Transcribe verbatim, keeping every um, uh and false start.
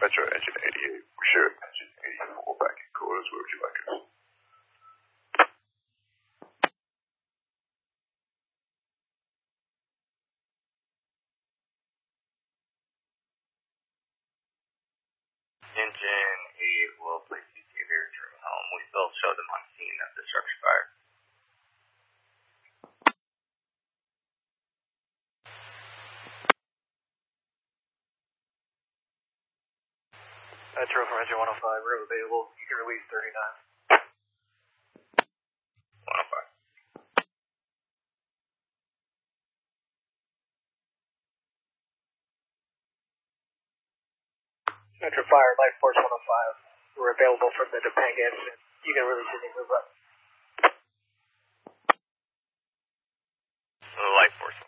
Metro Engine eighty-eight, we share Engine eighty-four back in quarters. Where would you like us? Engine eight will place C T here, return home. We still show them on scene of the structure fire. Metro from Engine one oh five, we're available. You can release thirty-nine. one oh five. Metro Fire, Life Force one oh five. We're available from the Topanga incident. You can release any move up. Life Force